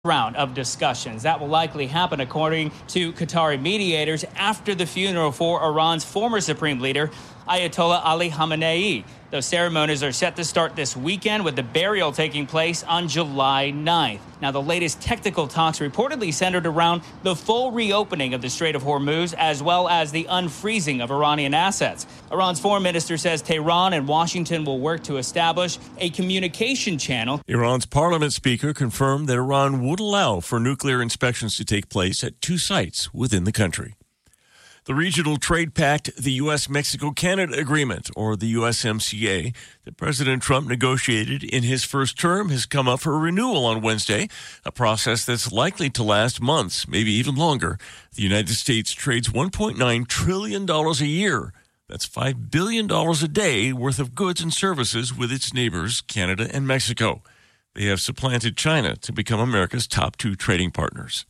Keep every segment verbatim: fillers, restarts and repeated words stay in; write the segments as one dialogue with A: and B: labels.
A: round of discussions. That will likely happen, according to Qatari mediators, after the funeral for Iran's former supreme leader, Ayatollah Ali Khamenei. Those ceremonies are set to start this weekend, with the burial taking place on July ninth. Now, the latest technical talks reportedly centered around the full reopening of the Strait of Hormuz, as well as the unfreezing of Iranian assets. Iran's foreign minister says Tehran and Washington will work to establish a communication channel.
B: Iran's parliament speaker confirmed that Iran would allow for nuclear inspections to take place at two sites within the country. The Regional Trade Pact, the U S Mexico Canada Agreement, or the U S M C A, that President Trump negotiated in his first term, has come up for renewal on Wednesday, a process that's likely to last months, maybe even longer. The United States trades one point nine trillion dollars a year. That's five billion dollars a day worth of goods and services with its neighbors, Canada and Mexico. They have supplanted China to become America's top two trading partners.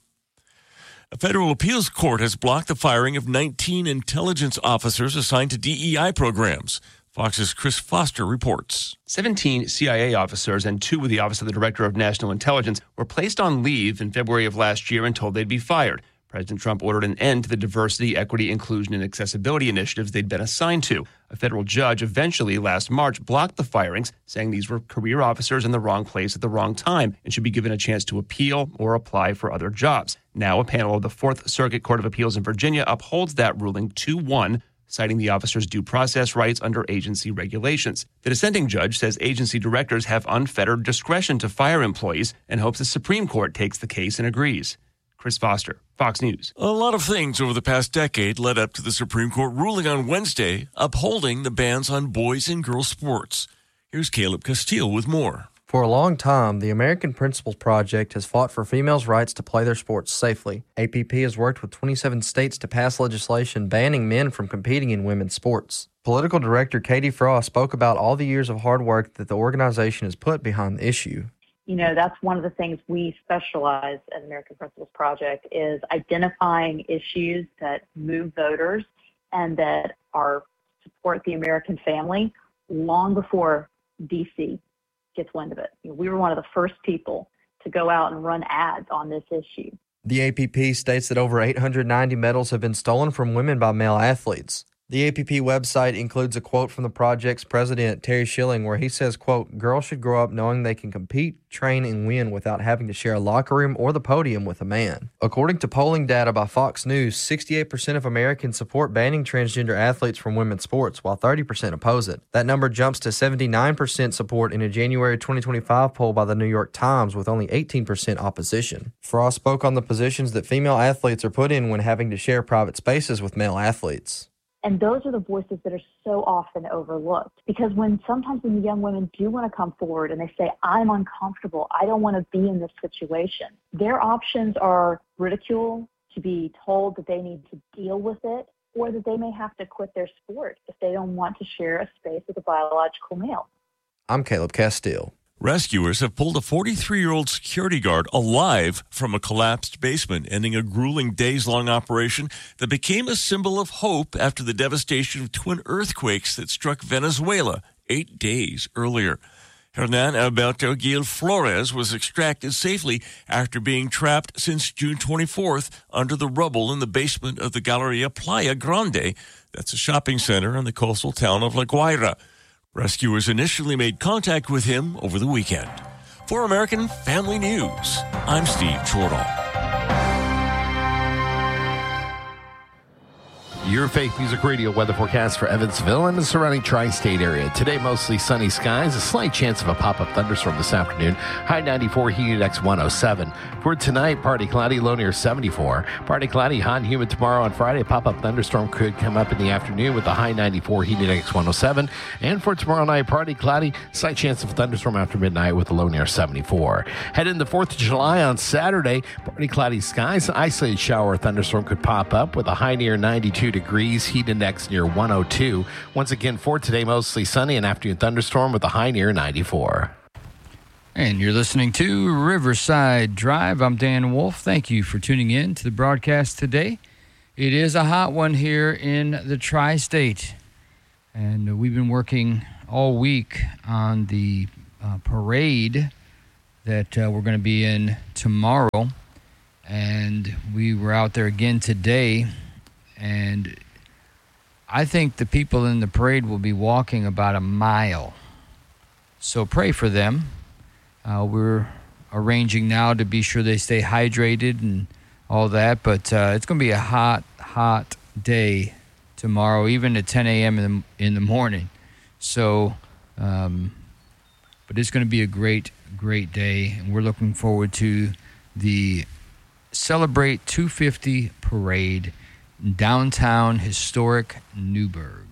B: A federal appeals court has blocked the firing of nineteen intelligence officers assigned to D E I programs. Fox's Chris Foster reports.
C: seventeen C I A officers and two with the Office of the Director of National Intelligence were placed on leave in February of last year and told they'd be fired. President Trump ordered an end to the diversity, equity, inclusion, and accessibility initiatives they'd been assigned to. A federal judge eventually last March blocked the firings, saying these were career officers in the wrong place at the wrong time and should be given a chance to appeal or apply for other jobs. Now, a panel of the Fourth Circuit Court of Appeals in Virginia upholds that ruling two one, citing the officers' due process rights under agency regulations. The dissenting judge says agency directors have unfettered discretion to fire employees and hopes the Supreme Court takes the case and agrees. Chris Foster, Fox News.
B: A lot of things over the past decade led up to the Supreme Court ruling on Wednesday upholding the bans on boys and girls sports. Here's Caleb Castile with more.
D: For a long time, the American Principles Project has fought for females' rights to play their sports safely. A P P has worked with twenty-seven states to pass legislation banning men from competing in women's sports. Political Director Katie Frost spoke about all the years of hard work that the organization has put behind the issue.
E: You know, that's one of the things we specialize at American Principles Project is identifying issues that move voters and that are support the American family long before D C gets wind of it. You know, we were one of the first people to go out and run ads on this issue.
D: The A P P states that over eight hundred ninety medals have been stolen from women by male athletes. The A P P website includes a quote from the project's president, Terry Schilling, where he says, quote, "Girls should grow up knowing they can compete, train, and win without having to share a locker room or the podium with a man." According to polling data by Fox News, sixty-eight percent of Americans support banning transgender athletes from women's sports, while thirty percent oppose it. That number jumps to seventy-nine percent support in a January twenty twenty-five poll by the New York Times, with only eighteen percent opposition. Frost spoke on the positions that female athletes are put in when having to share private spaces with male athletes.
E: And those are the voices that are so often overlooked, because when sometimes when the young women do want to come forward and they say, "I'm uncomfortable, I don't want to be in this situation," their options are ridicule, to be told that they need to deal with it, or that they may have to quit their sport if they don't want to share a space with a biological male.
D: I'm Caleb Castile.
B: Rescuers have pulled a forty-three-year-old security guard alive from a collapsed basement, ending a grueling days-long operation that became a symbol of hope after the devastation of twin earthquakes that struck Venezuela eight days earlier. Hernan Alberto Gil Flores was extracted safely after being trapped since June twenty-fourth under the rubble in the basement of the Galleria Playa Grande. That's a shopping center in the coastal town of La Guaira. Rescuers initially made contact with him over the weekend. For American Family News, I'm Steve Chordal.
F: Your Faith Music Radio weather forecast for Evansville and the surrounding tri-state area. Today, mostly sunny skies, a slight chance of a pop-up thunderstorm this afternoon. High ninety-four, humid index one oh seven. For tonight, partly cloudy, low near seventy-four. Partly cloudy, hot and humid tomorrow on Friday. A pop-up thunderstorm could come up in the afternoon with a high ninety-four, humid index one oh seven. And for tomorrow night, partly cloudy, slight chance of a thunderstorm after midnight with a low near seventy-four. Head into the fourth of July on Saturday, partly cloudy skies. An isolated shower or thunderstorm could pop up with a high near ninety-two degrees, heat index near one oh two. Once again, for today, mostly sunny, an afternoon thunderstorm with a high near ninety-four.
G: And you're listening to Riverside Drive. I'm Dan Wolf. Thank you for tuning in to the broadcast today. It is a hot one here in the tri-state, and we've been working all week on the uh, parade that uh, we're going to be in tomorrow. And we were out there again today. And I think the people in the parade will be walking about a mile. So pray for them. Uh, we're arranging now to be sure they stay hydrated and all that. But uh, it's going to be a hot, hot day tomorrow, even at ten a.m. in the, in the morning. So, um, but it's going to be a great, great day. And we're looking forward to the Celebrate two fifty parade in downtown historic Newburgh.